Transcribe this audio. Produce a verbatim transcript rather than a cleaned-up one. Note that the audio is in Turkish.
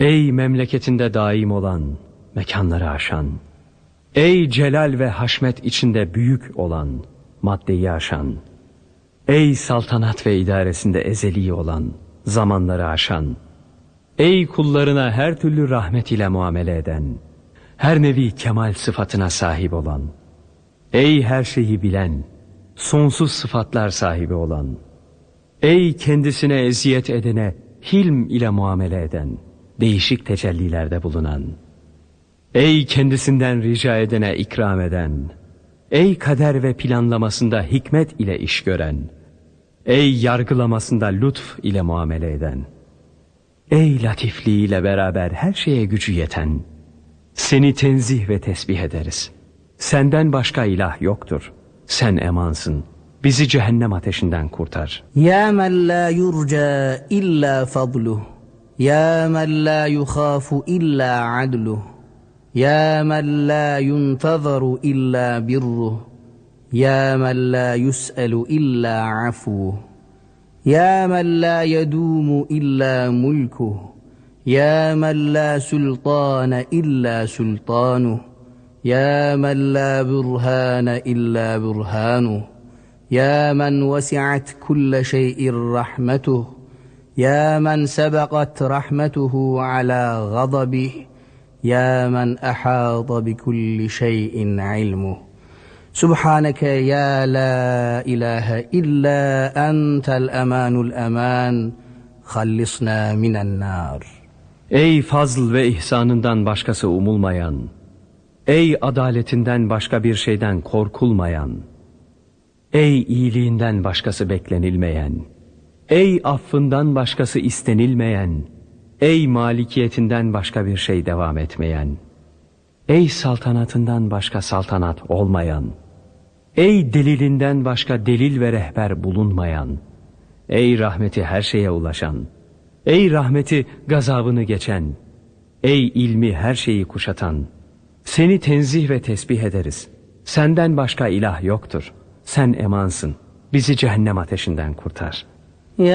Ey memleketinde daim olan, mekanları aşan, ey celal ve haşmet içinde büyük olan, maddeyi aşan, ey saltanat ve idaresinde ezeli olan, zamanları aşan, ey kullarına her türlü rahmet ile muamele eden, her nevi kemal sıfatına sahip olan, ey her şeyi bilen, sonsuz sıfatlar sahibi olan, ey kendisine eziyet edene hilm ile muamele eden, değişik tecellilerde bulunan, ey kendisinden rica edene ikram eden, ey kader ve planlamasında hikmet ile iş gören, ey yargılamasında lütf ile muamele eden, ey latifliğiyle beraber her şeye gücü yeten, seni tenzih ve tesbih ederiz. Senden başka ilah yoktur. Sen emansın. Bizi cehennem ateşinden kurtar. Ya men la yurca illa fadluh. Ya men la yukhafu illa adluh. Ya men la yuntazaru illa birruh. Ya men la yus'alu illa afuh. Ya men la yedumu illa mulkuh. Ya men la sultana illa sultanuh. Ya men la burhana illa burhanuh. Ya men vesi'at kulle şey'in rahmetuh. Ya men sebeqat rahmetuhu ala gadabih. Ya men ahata bi kulli şey'in ilmuh. Subhaneke ya la ilahe illa entel emanul eman. Hallisna minen nar. Ey fazl ve ihsanından başkası umulmayan, ey adaletinden başka bir şeyden korkulmayan, ey iyiliğinden başkası beklenilmeyen, ey affından başkası istenilmeyen, ey malikiyetinden başka bir şey devam etmeyen, ey saltanatından başka saltanat olmayan, ey delilinden başka delil ve rehber bulunmayan, ey rahmeti her şeye ulaşan, ey rahmeti gazabını geçen, ey ilmi her şeyi kuşatan, seni tenzih ve tesbih ederiz. Senden başka ilah yoktur. Sen emansın. Bizi cehennem ateşinden kurtar.